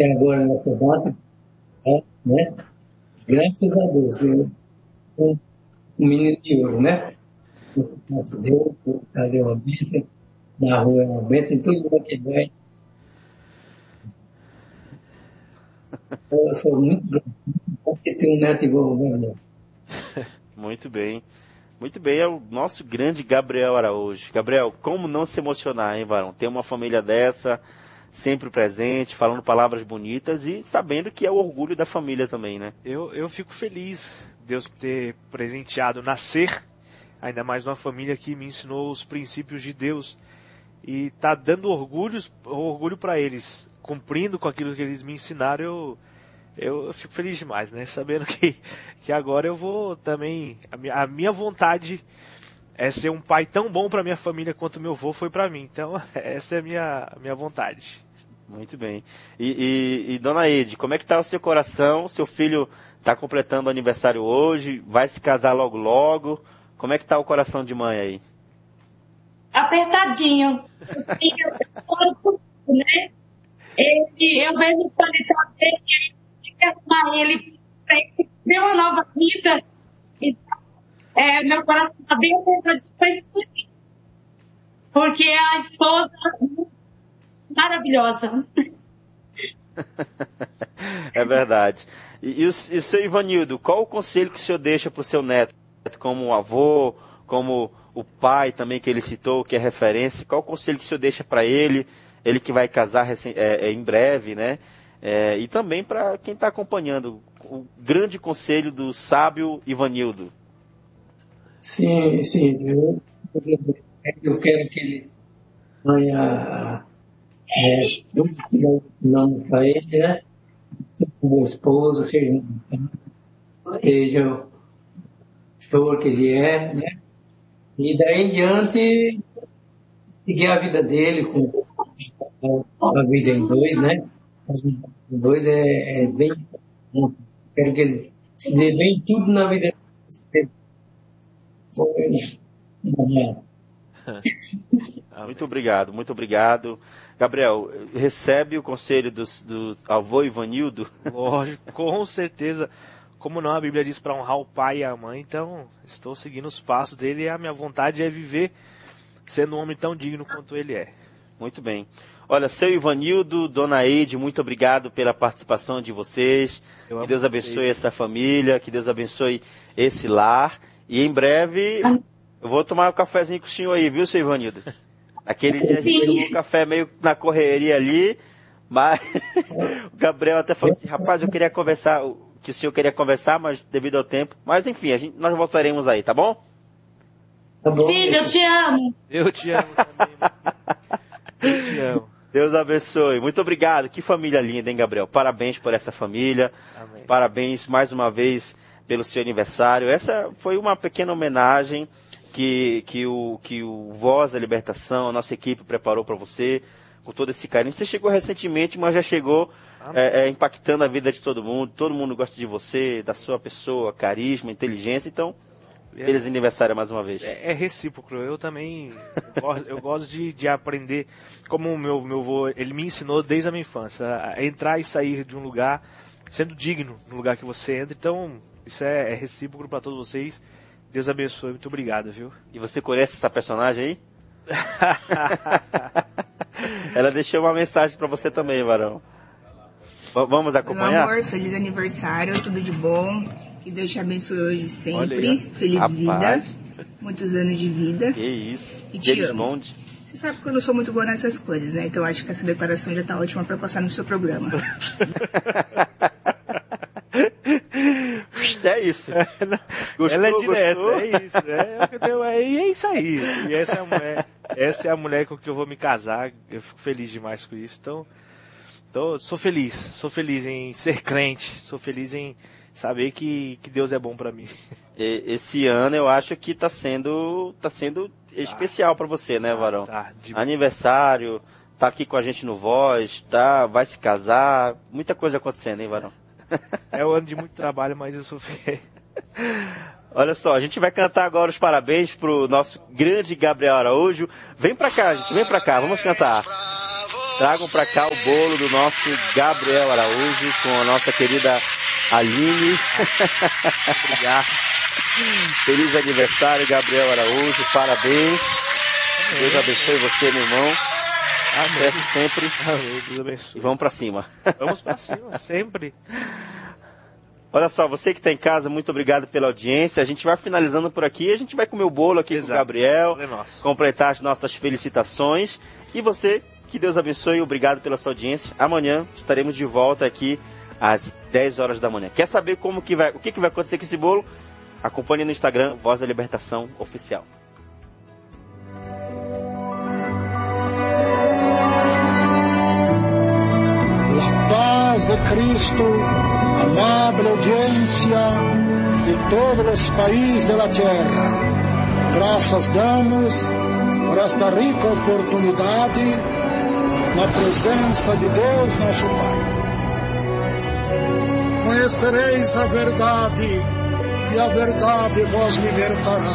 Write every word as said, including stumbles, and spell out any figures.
até agora nessa data, né? Graças a Deus, eu, um menino de ouro, né? Nosso Deus, fazer uma bênção, na rua é uma bênção, em todo lugar que vai. Eu sou muito grato porque tenho um neto igual ao meu. Muito bem. Muito bem, é o nosso grande Gabriel Araújo. Gabriel, como não se emocionar, hein, Varão? Ter uma família dessa, sempre presente, falando palavras bonitas e sabendo que é o orgulho da família também, né? Eu, eu fico feliz Deus ter presenteado nascer, ainda mais uma família que me ensinou os princípios de Deus e tá dando orgulhos, orgulho para eles, cumprindo com aquilo que eles me ensinaram. Eu, eu, eu fico feliz demais, né? Sabendo que, que agora eu vou também, a minha, a minha vontade é ser um pai tão bom para minha família quanto meu avô foi para mim. Então essa é a minha, a minha vontade. Muito bem. E, e, e dona Ede, como é que está o seu coração? Seu filho está completando o aniversário hoje, vai se casar logo logo. Como é que está o coração de mãe aí? Apertadinho. Eu choro por tudo, né? Ele, eu vejo os solitários dele, eu quero arrumar ele para ele ter uma nova vida. Então, é, meu coração está bem apertadinho para isso. Porque a esposa maravilhosa. É verdade. E, e, o, e o seu Ivanildo, qual o conselho que o senhor deixa para o seu neto, como um avô, como o pai também que ele citou, que é referência? Qual o conselho que o senhor deixa para ele, ele que vai casar recém, é, é, em breve, né? É, e também para quem está acompanhando, o grande conselho do sábio Ivanildo. Sim, sim. Eu, eu quero que ele ganhe É, eu não para ele, né? Seja um bom esposo, seja um, seja o show que ele é, né? E daí em diante, seguir a vida dele com a vida em dois, né? A vida em dois é, é bem bom. Quero que ele se dê bem tudo na vida dele. Muito obrigado, muito obrigado. Gabriel, recebe o conselho do, do avô Ivanildo? Lógico, com certeza. Como não, a Bíblia diz para honrar o pai e a mãe, então estou seguindo os passos dele e a minha vontade é viver sendo um homem tão digno quanto ele é. Muito bem. Olha, seu Ivanildo, dona Eide, muito obrigado pela participação de vocês. Eu que Deus abençoe vocês. Essa família, que Deus abençoe esse lar. E em breve eu vou tomar um cafezinho com o senhor aí, viu, seu Ivanildo? Aquele dia a gente tomou um café meio na correria ali, mas o Gabriel até falou assim, rapaz, eu queria conversar, que o senhor queria conversar, mas devido ao tempo. Mas enfim, a gente, nós voltaremos aí, tá bom? Tá bom. Filho, eu te amo. Eu te amo também. Eu te amo. Deus abençoe. Muito obrigado. Que família linda, hein, Gabriel? Parabéns por essa família. Amém. Parabéns mais uma vez pelo seu aniversário. Essa foi uma pequena homenagem que, que, o, que o Voz da Libertação, a nossa equipe preparou para você, com todo esse carinho. Você chegou recentemente, mas já chegou é, é, impactando a vida de todo mundo. Todo mundo gosta de você, da sua pessoa, carisma, inteligência. Então, feliz aniversário mais uma vez. É, é recíproco. Eu também eu gosto, eu gosto de, de aprender, como o meu, meu avô, ele me ensinou desde a minha infância, a entrar e sair de um lugar sendo digno no lugar que você entra. Então, isso é, é recíproco para todos vocês. Deus abençoe, muito obrigado, viu? E você conhece essa personagem aí? Ela deixou uma mensagem para você também, Varão. V- vamos acompanhar? Meu amor, feliz aniversário, tudo de bom. Que Deus te abençoe hoje sempre. Feliz Rapaz. vida. Muitos anos de vida. Que isso. E te James amo. Bond. Você sabe que eu não sou muito boa nessas coisas, né? Então acho que essa declaração já tá ótima para passar no seu programa. É isso. Gostou, ela é direta, é isso. É, é, é isso aí. E essa é a mulher, essa é a mulher com que eu vou me casar. Eu fico feliz demais com isso. Então, então sou feliz. Sou feliz em ser crente. Sou feliz em saber que, que Deus é bom para mim. Esse ano eu acho que tá sendo, tá sendo especial para você, né, Varão? Tá, tá, de... Aniversário, tá aqui com a gente no Voz, tá, vai se casar, muita coisa acontecendo, hein, Varão? É um ano de muito trabalho, mas eu sou fiel. Olha só, a gente vai cantar agora os parabéns pro nosso grande Gabriel Araújo. Vem pra cá, gente, vem pra cá, vamos cantar. Tragam para cá o bolo do nosso Gabriel Araújo com a nossa querida Aline. Obrigado. Feliz aniversário, Gabriel Araújo. Parabéns. Amém. Deus abençoe você, meu irmão. Amém. Sempre. Amém. Deus abençoe. E vamos para cima. Vamos para cima, sempre. Olha só, você que está em casa, muito obrigado pela audiência. A gente vai finalizando por aqui. A gente vai comer o bolo aqui Exato. com o Gabriel. É completar as nossas felicitações. E você, que Deus abençoe. Obrigado pela sua audiência. Amanhã estaremos de volta aqui às dez horas da manhã. Quer saber como que vai, o que, que vai acontecer com esse bolo? Acompanhe no Instagram, Voz da Libertação Oficial. La paz de Cristo, amable audiencia de todos los países de la tierra. Gracias damos por esta rica oportunidad na presença de Deus nosso Pai. Conhecereis a verdade, e a verdade vos libertará.